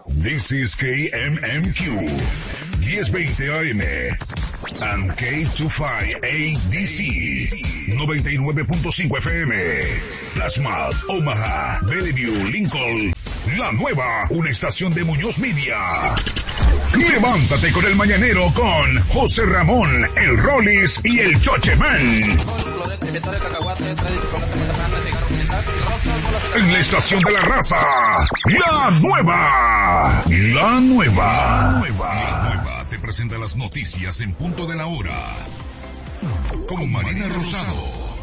This is KMMQ, 1020 AM, and K25ADC, 99.5 FM, Plasma, Omaha, Bellevue, Lincoln, La Nueva, una estación de Muñoz Media. Levántate con el mañanero con José Ramón, el Rollis y el Chochemán. En la estación de la raza, La Nueva. La Nueva te presenta las noticias en punto de la hora. Con Marina Rosado.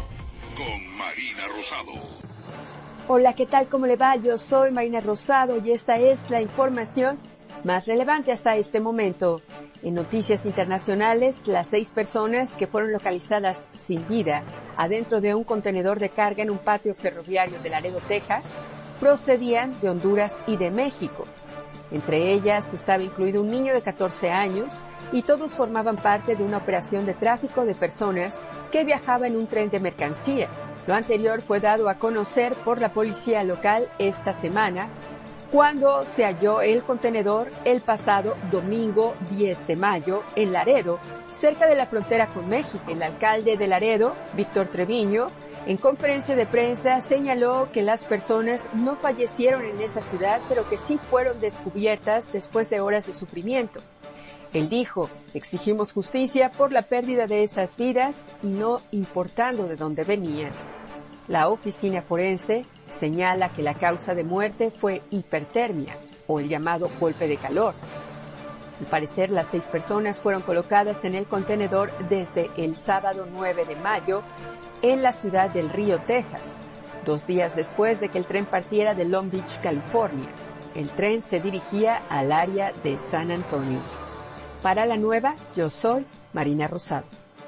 Hola, ¿qué tal? ¿Cómo le va? Yo soy Marina Rosado y esta es la información más relevante hasta este momento. En noticias internacionales, las 6 personas que fueron localizadas sin vida adentro de un contenedor de carga en un patio ferroviario de Laredo, Texas, procedían de Honduras y de México. Entre ellas estaba incluido un niño de 14 años y todos formaban parte de una operación de tráfico de personas que viajaba en un tren de mercancía. Lo anterior fue dado a conocer por la policía local esta semana, cuando se halló el contenedor el pasado domingo 10 de mayo en Laredo, cerca de la frontera con México. El alcalde de Laredo, Víctor Treviño, en conferencia de prensa señaló que las personas no fallecieron en esa ciudad, pero que sí fueron descubiertas después de horas de sufrimiento. Él dijo: exigimos justicia por la pérdida de esas vidas y no importando de dónde venían. La oficina forense señala que la causa de muerte fue hipertermia o el llamado golpe de calor. Al parecer, las 6 personas fueron colocadas en el contenedor desde el sábado 9 de mayo en la ciudad del Río, Texas, 2 días después de que el tren partiera de Long Beach, California. El tren se dirigía al área de San Antonio. Para La Nueva, yo soy Marina Rosado.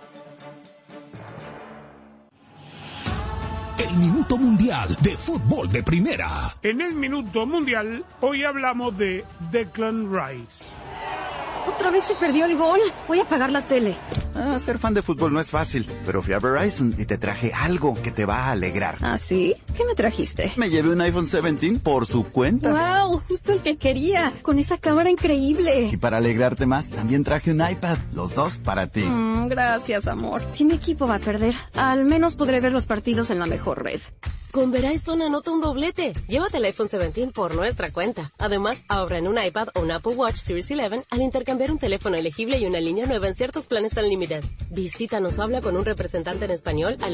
El Minuto Mundial de Fútbol de Primera. En el Minuto Mundial, hoy hablamos de Declan Rice. Otra vez se perdió el gol. Voy a apagar la tele. Ser fan de fútbol no es fácil, pero fui a Verizon y te traje algo que te va a alegrar. ¿Ah, sí? ¿Qué me trajiste? Me llevé un iPhone 17 por su cuenta. ¡Wow! Justo el que quería, con esa cámara increíble. Y para alegrarte más, también traje un iPad, los dos para ti. Gracias, amor. Si mi equipo va a perder, al menos podré ver los partidos en la mejor red. Con Verizon anota un doblete. Llévate el iPhone 17 por nuestra cuenta. Además, ahorra en un iPad o un Apple Watch Series 11 al intercambiar un teléfono elegible y una línea nueva en ciertos planes Unlimited. Visítanos o habla con un representante en español al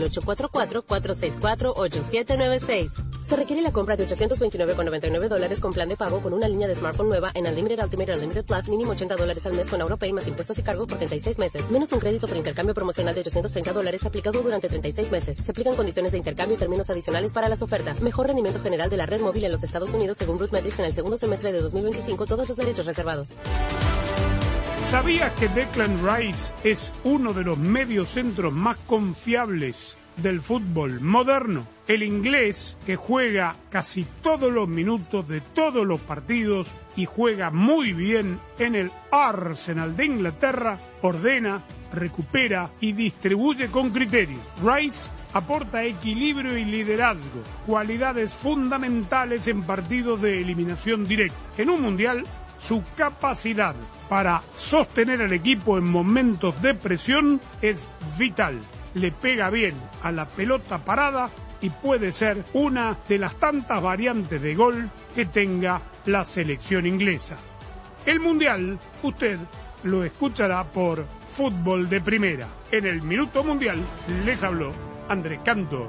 844-464-8796. Se requiere la compra de $829.99 con plan de pago con una línea de smartphone nueva en Unlimited Ultimate Unlimited Plus, mínimo $80 al mes con AuroPay más impuestos y cargo por 36 meses. Menos un crédito por intercambio promocional de $830 aplicado durante 36 meses. Se aplican condiciones de intercambio y términos adicionales para las ofertas. Mejor rendimiento general de la red móvil en los Estados Unidos según RootMetrics en el segundo semestre de 2025. Todos los derechos reservados. ¿Sabías que Declan Rice es uno de los mediocentros más confiables del fútbol moderno? El inglés, que juega casi todos los minutos de todos los partidos y juega muy bien en el Arsenal de Inglaterra, ordena, recupera y distribuye con criterio. Rice aporta equilibrio y liderazgo, cualidades fundamentales en partidos de eliminación directa. En un mundial, su capacidad para sostener al equipo en momentos de presión es vital. Le pega bien a la pelota parada y puede ser una de las tantas variantes de gol que tenga la selección inglesa. El mundial, usted lo escuchará por Fútbol de Primera. En el Minuto Mundial les habló Andrés Cantor.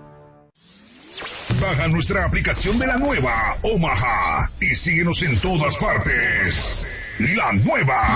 Baja nuestra aplicación de La Nueva, Omaha, y síguenos en todas partes. La Nueva.